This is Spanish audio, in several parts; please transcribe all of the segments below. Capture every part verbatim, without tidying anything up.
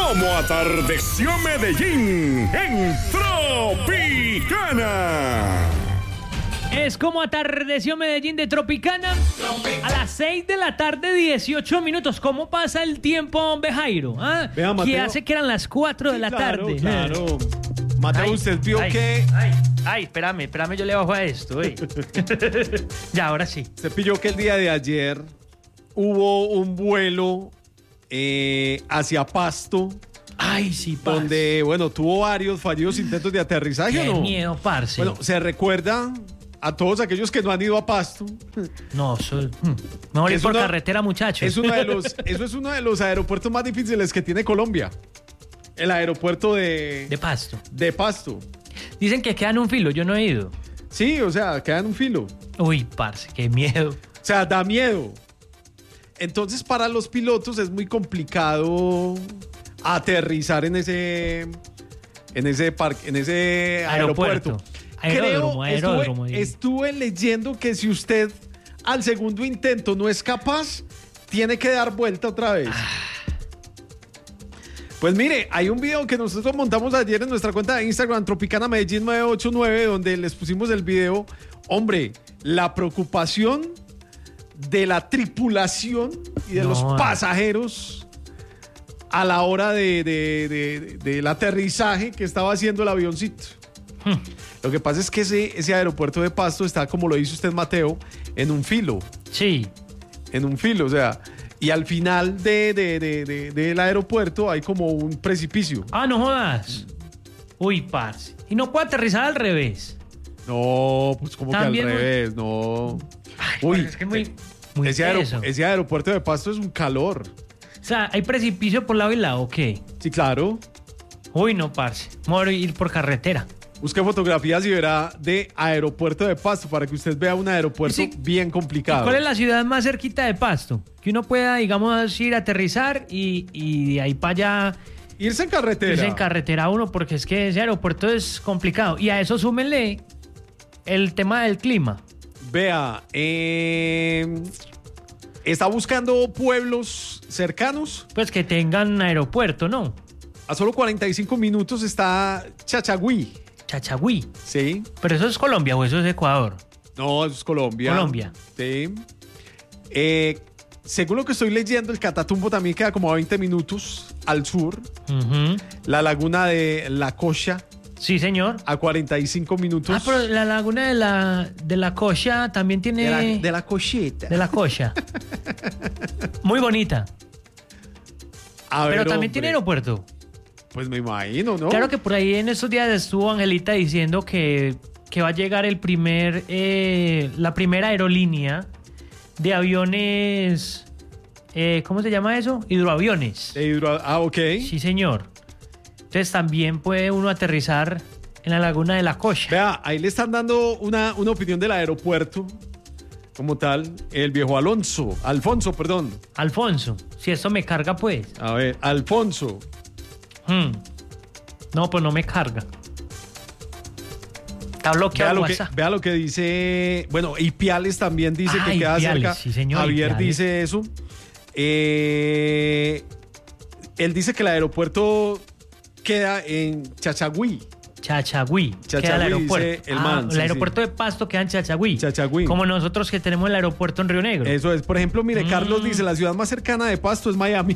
Como atardeció Medellín en Tropicana. Es como atardeció Medellín de Tropicana a las seis de la tarde, dieciocho minutos. ¿Cómo pasa el tiempo, Bejairo? ¿Ah? Vea, Mateo. ¿Qué hace que eran las cuatro de la Claro, tarde? claro. Mateo, Ay, usted vio ay, que... Ay, ay, espérame, espérame, yo le bajo a esto. eh. Ya, ahora sí. Se pilló que el día de ayer hubo un vuelo eh, hacia Pasto, Ay, sí, parce. donde, bueno, tuvo varios fallidos intentos de aterrizaje, Qué ¿o no? miedo, parce. Bueno, se recuerda a todos aquellos que no han ido a Pasto. no, soy... Mejor ir Es por uno- carretera, muchachos. Es uno de los, eso es uno de los aeropuertos más difíciles que tiene Colombia. El aeropuerto de, De Pasto. de Pasto. Dicen que quedan un filo, yo no he ido. Sí, o sea, queda en un filo. Uy, parce, qué miedo. O sea, da miedo. Entonces, para los pilotos es muy complicado aterrizar en ese en ese parque, en ese aeropuerto. Aeropuerto. Aeródromo, Creo, aeródromo, estuve, digo. estuve leyendo que si usted al segundo intento no es capaz, tiene que dar vuelta otra vez. Pues mire, hay un video que nosotros montamos ayer en nuestra cuenta de Instagram, Tropicana Medellín nueve ocho nueve, donde les pusimos el video. Hombre, la preocupación de la tripulación y de No, los ah. pasajeros a la hora de, de- de- de- del aterrizaje que estaba haciendo el avioncito. Lo que pasa es que ese, ese aeropuerto de Pasto está, como lo dice usted, Mateo, en un filo. Sí. En un filo, o sea, y al final de, de- de- de- del aeropuerto hay como un precipicio. Ah, no jodas. Uy, parce. Y no puede aterrizar al revés. No, pues como que al También muy- revés, no. Ay, Uy, parce, es que muy, muy ese, aero- teso. ese aeropuerto de Pasto es un calor. O sea, ¿hay precipicio por lado y lado o qué? Sí, claro. Uy, no, parce. Voy a ir por carretera. Busque fotografías y verá de aeropuerto de Pasto para que usted vea un aeropuerto Sí. bien complicado. ¿Cuál es la ciudad más cerquita de Pasto? Que uno pueda, digamos, ir a aterrizar y, y de ahí para allá Irse en carretera. irse en carretera uno, porque es que ese aeropuerto es complicado. Y a eso súmenle el tema del clima. Vea, eh, está buscando pueblos cercanos. Pues que tengan aeropuerto, ¿no? A solo cuarenta y cinco minutos está Chachagüí. Chachagüí. Sí. ¿Pero eso es Colombia o eso es Ecuador? No, eso es Colombia. Colombia. Sí. Eh, según lo que estoy leyendo, el Catatumbo también queda como a veinte minutos al sur. Ujú. La laguna de La Cocha Sí, señor. a cuarenta y cinco minutos. Ah, pero la laguna de la, de la Cocha también tiene... de, la, de la Cocheta. de la Cocha. Muy bonita. A Pero ver, también tiene hombre, aeropuerto. Pues me imagino, ¿no? Claro que por ahí en estos días estuvo Angelita diciendo que, que va a llegar el primer, eh, la primera aerolínea de aviones, eh, ¿cómo se llama eso? Hidroaviones. De hidro- Ah, ok. Sí, señor. Entonces también puede uno aterrizar en la laguna de la Cocha. Vea, ahí le están dando una, una opinión del aeropuerto como tal. El viejo Alonso. Alfonso, perdón. Alfonso, si esto me carga, pues. A ver, Alfonso. Hmm. No, pues no me carga. Está Vea bloqueado el lo, que, WhatsApp. vea lo que dice. Bueno, Ipiales también dice Ah, que queda Ipiales, cerca. sí, señor, Javier Ipiales. dice eso. Eh, él dice que el aeropuerto queda en Chachagüí. Chachagüí, Chachagüí, queda el aeropuerto. dice el Ah, man, el sí, aeropuerto de Pasto queda en Chachagüí. Chachagüí. Como nosotros que tenemos el aeropuerto en Río Negro. Eso es. Por ejemplo, mire, Mm. Carlos dice: la ciudad más cercana de Pasto es Miami.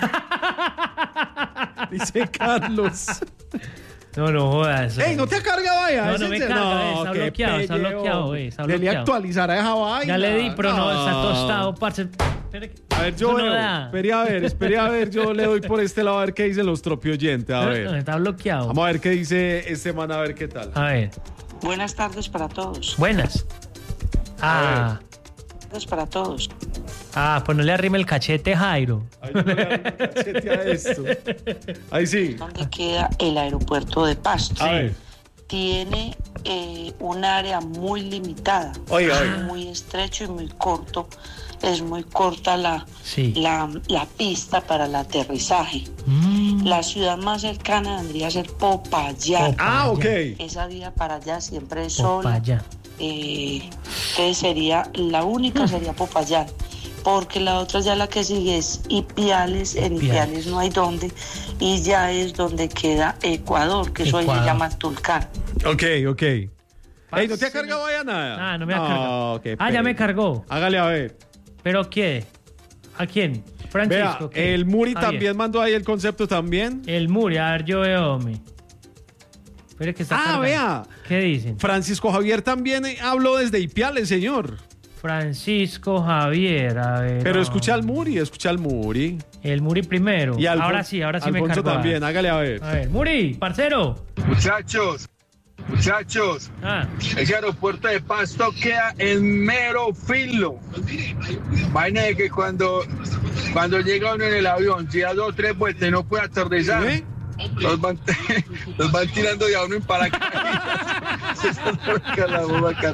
Dice Carlos. No, no jodas. ¡Ey, no te carga, vaya! No, ¿Es no en me serio? carga, eh, está qué bloqueado, está pelle, bloqueado, hombre. eh, está Dele bloqueado. actualizar a esa vaina. Ya le di, pero no, está tostado, parce. Espere que- A ver, yo eso no veo. da. Espere a ver, espere a ver. Yo le doy por este lado a ver qué dicen los tropioyentes. A No, no, ver. está bloqueado. Vamos a ver qué dice este man, a ver qué tal. A ver, Buenas tardes para todos. buenas. Ah, Tardes para todos. ah, pues no le arrime el cachete, Jairo. Ahí yo le voy a dar un cachete a esto. Ahí sí. ¿Dónde queda el aeropuerto de Pasto? A ver. Tiene eh, un área muy limitada. Oiga, Es oiga. muy estrecho y muy corto. Es muy corta la, Sí. la, la pista para el aterrizaje. Mm, La ciudad más cercana vendría a ser Popayán. Popayán. Ah, ok. Esa vía para allá siempre es sola. Popayán. Eh, entonces sería, la única sería Popayán. porque la otra ya la que sigue es Ipiales, en Ipiales. Ipiales no hay dónde, y ya es donde queda Ecuador, que eso ahí Ecuador. se llama Tulcán. Ok, ok. Ey, ¿no te ha Parce, cargado allá nada? Ah, no me ha cargado. qué Ah, ya me pena. cargó. Hágale a ver. ¿Pero qué? ¿A quién? Vea, Francisco. ¿qué? el Muri Javier. también mandó ahí el concepto también. El Muri, a ver, yo veo, hombre. Espere que está Ah, cargando. vea. ¿Qué dicen? Francisco Javier también eh, habló desde Ipiales, señor. Francisco Javier, a ver. Pero no. escucha al Muri, escucha al Muri. El Muri primero. Y Alfon- ahora sí, ahora sí me Alfonso cargó. también, hágale a ver. A ver, Muri, parcero. Muchachos, muchachos, Ah, ese aeropuerto de Pasto queda en mero filo. Imagínense que cuando, cuando llega uno en el avión, si da dos o tres vueltas y no puede aterrizar, ¿Eh? los, van, los van tirando de a uno en paracaídas. Se están marcando la bomba acá.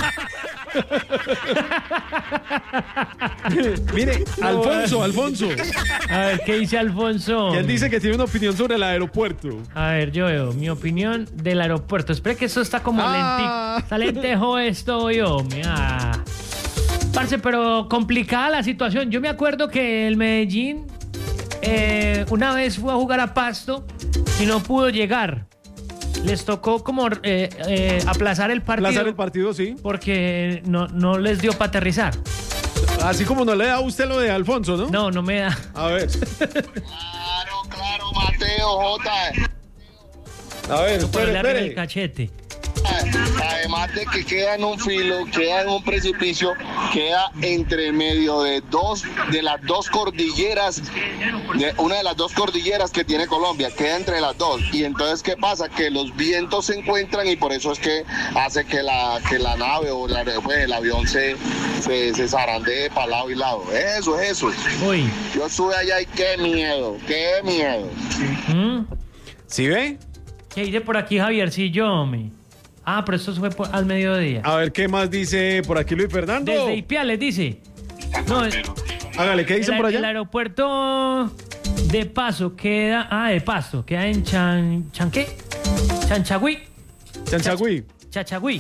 Mire, Alfonso, Alfonso. a ver, ¿qué dice Alfonso? Que él dice que tiene una opinión sobre el aeropuerto. A ver, yo veo mi opinión del aeropuerto. Espera que esto está como Ah. lentico. Está lentejo esto, yo. Ah. Parce, pero complicada la situación. Yo me acuerdo que el Medellín eh, una vez fue a jugar a Pasto y no pudo llegar. Les tocó como eh, eh, aplazar el partido. Aplazar el partido, sí. Porque no, no les dio para aterrizar. Así como no le da a usted lo de Alfonso, ¿no? No, no me da. A ver. Claro, claro, Mateo, J. A ver, Por espere, el arriba del espere. cachete. Además de que queda en un filo, queda en un precipicio, queda entre medio de dos, de las dos cordilleras, de una de las dos cordilleras que tiene Colombia, queda entre las dos. Y entonces, ¿qué pasa? Que los vientos se encuentran y por eso es que hace que la, que la nave o la, pues, el avión se, se, se zarandee para lado y lado. Eso es eso. Uy. Yo estuve allá y qué miedo, qué miedo. ¿Mm? ¿Sí ve? ¿Qué dice por aquí Javiercillo, hombre? Ah, pero esto fue por- al mediodía. A ver, ¿qué más dice por aquí Luis Fernando? Desde Ipiales dice. No, el, Hágale, ¿qué dicen el- por el allá? aeropuerto de Paso queda. Ah, de Pasto. Queda en Chan. ¿Chan qué? Chanchagüí. Chanchagüí. Chachagüí.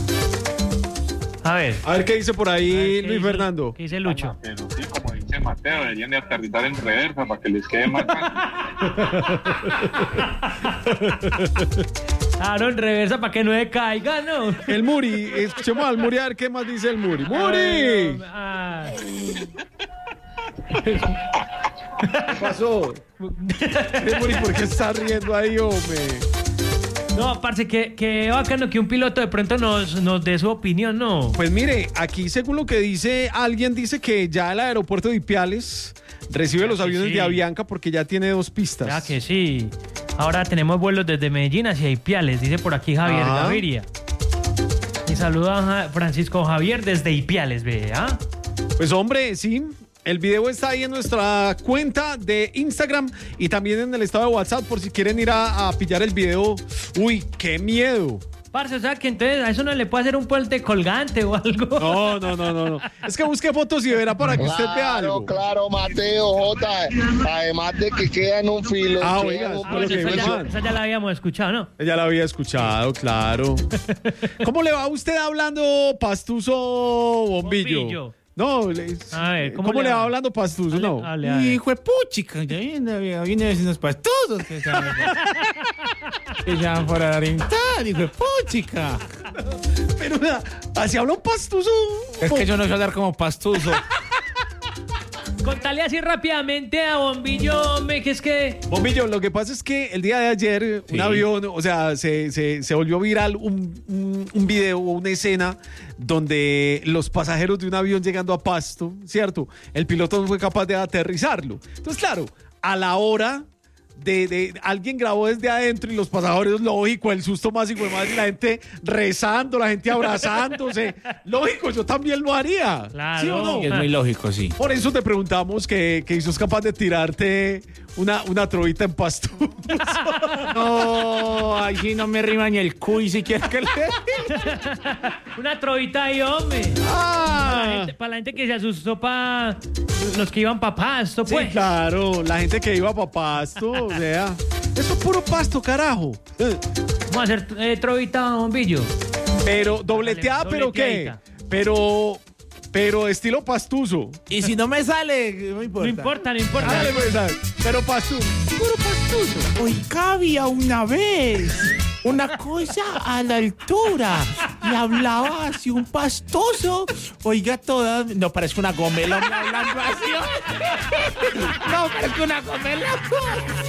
A ver. A ver, ¿qué dice por a ver, ahí ¿qué Luis dice- Fernando? ¿Qué dice Lucho? Pero sí, como dice Mateo, deberían de aterrizar en reversa para que les quede más fácil. Claro, en reversa para que no decaiga, ¿no? El Muri, escuchemos al Muri a ver qué más dice el Muri. ¡Muri! Ah, ¿Qué pasó? ¿Qué, Muri, por qué está riendo ahí, hombre? no, parce, que, que bacano que un piloto de pronto nos, nos dé su opinión, ¿no? Pues mire, aquí según lo que dice alguien, dice que ya el aeropuerto de Ipiales recibe Ya los que aviones sí. de Avianca porque ya tiene dos pistas. Ya que sí. Ahora tenemos vuelos desde Medellín hacia Ipiales, dice por aquí Javier Ah. Gaviria. Y saluda a Ja- Francisco Javier desde Ipiales, vea. Pues hombre, sí. El video está ahí en nuestra cuenta de Instagram y también en el estado de WhatsApp por si quieren ir a, a pillar el video. Uy, qué miedo. Parce, o sea que entonces a eso no le puede hacer un puente colgante o algo. No, no, no, no, no. Es que busque fotos y verá para que usted vea Claro, algo. claro, Mateo, J. Además de que queda en un filo, Ah, queda oiga, en un ah, Ah, pues ok, esa, bueno, ya, man. esa ya la habíamos escuchado, ¿no? Ya la había escuchado, claro. ¿Cómo le va a usted hablando pastuso bombillo? Bombillo. No, le- A ver, ¿cómo, ¿cómo le le va va? hablando pastuso? Hable- No. hable, hable. Hijo de puchica, ya viene, viene a decir unos pastusos que se que ya van por orientar, hijo de puchica. Pero nada, así habla un pastuso. Es que yo no sé hablar como pastuso. Contale así rápidamente a Bombillo, hombre, que es que... Bombillo, lo que pasa es que el día de ayer Sí. un avión, o sea, se, se, se volvió viral un, un, un video o una escena donde los pasajeros de un avión llegando a Pasto, ¿cierto? El piloto no fue capaz de aterrizarlo. Entonces, claro, a la hora de, de alguien grabó desde adentro y los pasajeros, lógico, el susto más hijo de madre, y la gente rezando, la gente abrazándose. Lógico, yo también lo haría. Claro. ¿Sí o no? Es muy lógico, sí. Por eso te preguntamos que, que sos capaz de tirarte una, una trovita en Pasto. No, ahí sí no me rima ni el cuy si quieres que le... Una trovita ahí, hombre. Para la, Ah, gente, para la gente que se asustó, para los que iban para Pasto, sí, pues. claro, la gente que iba para Pasto, o sea, eso es puro Pasto, carajo. Eh, Vamos a hacer eh, trovita, Bombillo. Pero dobleteada, Dale, pero qué, dobleteadita. pero pero estilo pastuso. Y si no me sale, no importa. No importa, no importa. Dale, pues, dale. Pero pastuso. Puro pastuso. Oiga, había una vez una cosa a la altura y hablaba así un pastoso. Oiga, toda. No, parece una gomela hablando así. No, parece una gomela.